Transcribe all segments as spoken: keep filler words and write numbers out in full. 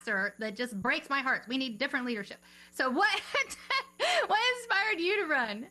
that just breaks my heart. We need different leadership. So what what inspired you to run?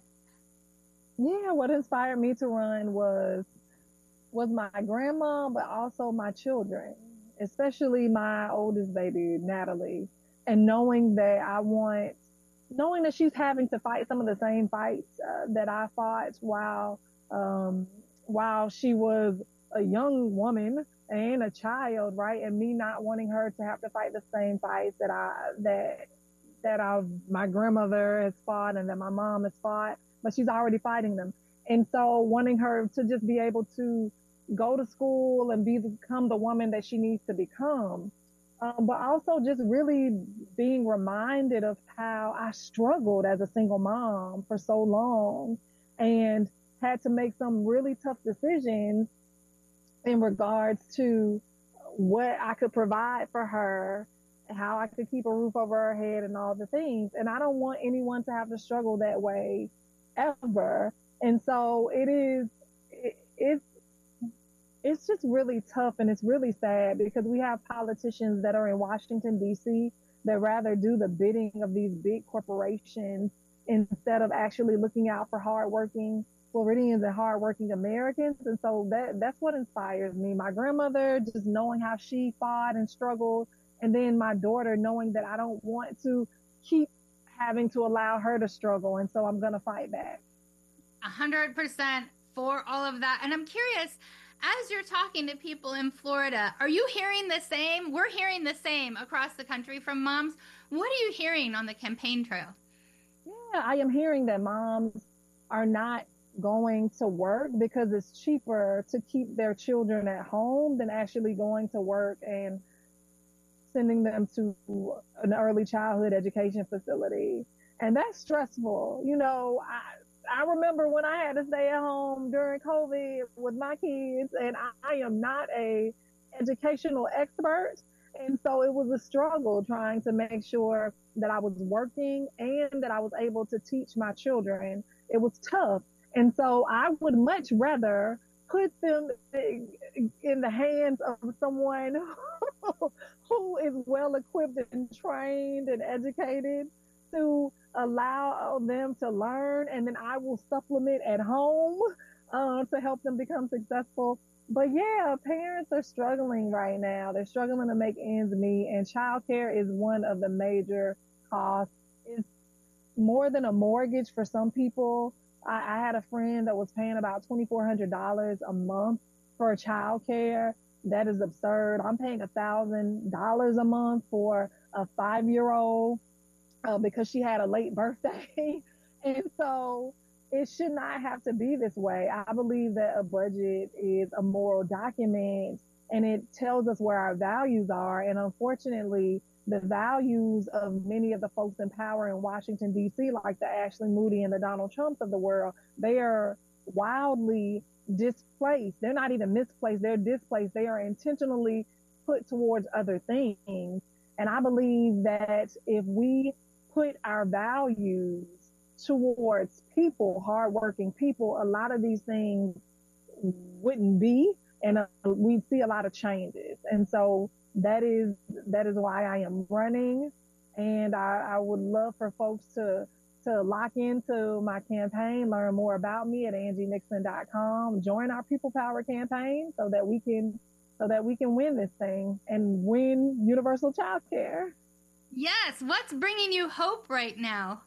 Yeah, what inspired me to run was was my grandma, but also my children, especially my oldest baby, Natalie, and knowing that I want, knowing that she's having to fight some of the same fights uh, that I fought while, um, while she was a young woman and a child, right? And me not wanting her to have to fight the same fights that I, that, that I, my grandmother has fought and that my mom has fought, but she's already fighting them. And so wanting her to just be able to go to school and be, become the woman that she needs to become. Um, but also just really being reminded of how I struggled as a single mom for so long and had to make some really tough decisions in regards to what I could provide for her, how I could keep a roof over her head and all the things. And I don't want anyone to have to struggle that way ever. And so it is, it, it's, it's just really tough and it's really sad because we have politicians that are in Washington, D C that rather do the bidding of these big corporations instead of actually looking out for hardworking Floridians and hardworking Americans. And so that, that's what inspires me. My grandmother, just knowing how she fought and struggled. And then my daughter, knowing that I don't want to keep having to allow her to struggle. And so I'm going to fight back. A hundred percent for all of that. And I'm curious, as you're talking to people in Florida, are you hearing the same? We're hearing the same across the country from moms. What are you hearing on the campaign trail? Yeah, I am hearing that moms are not going to work because it's cheaper to keep their children at home than actually going to work and sending them to an early childhood education facility. And that's stressful. You know, I, I remember when I had to stay at home during COVID with my kids, and I, I am not a educational expert. And so it was a struggle trying to make sure that I was working and that I was able to teach my children. It was tough. And so I would much rather put them in the hands of someone who is well equipped and trained and educated to allow them to learn, and then I will supplement at home uh, to help them become successful. But yeah, parents are struggling right now. They're struggling to make ends meet, and childcare is one of the major costs. It's more than a mortgage for some people. I, I had a friend that was paying about twenty-four hundred dollars a month for childcare. That is absurd. I'm paying a thousand dollars a month for a five year old uh, because she had a late birthday. And so it should not have to be this way. I believe that a budget is a moral document and it tells us where our values are. And unfortunately, the values of many of the folks in power in Washington, D C, like the Ashley Moody and the Donald Trumps of the world, they are wildly displaced. They're not even misplaced. They're displaced. They are intentionally put towards other things. And I believe that if we put our values towards people, hardworking people, a lot of these things wouldn't be, and uh, we'd see a lot of changes. And so that is that is why I am running, and I, I would love for folks to to lock into my campaign, learn more about me at angie nixon dot com, join our People Power campaign so that we can so that we can win this thing and win universal child care. Yes, what's bringing you hope right now?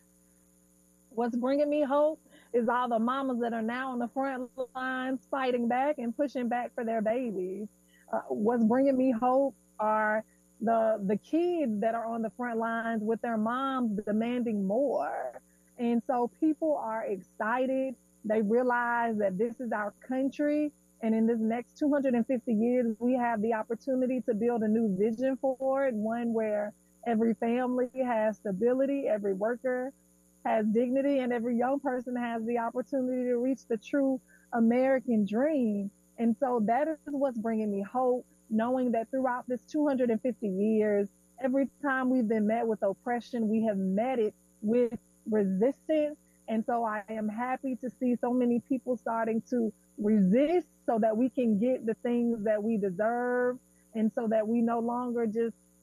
What's bringing me hope is all the mamas that are now on the front lines fighting back and pushing back for their babies. Uh, what's bringing me hope are the the kids that are on the front lines with their moms demanding more. And so people are excited. They realize that this is our country. And in this next two hundred fifty years, we have the opportunity to build a new vision for it, one where every family has stability, every worker has dignity, and every young person has the opportunity to reach the true American dream. And so that is what's bringing me hope, knowing that throughout this two hundred fifty years, every time we've been met with oppression, we have met it with resistance. And so I am happy to see so many people starting to resist so that we can get the things that we deserve, and so that we no longer just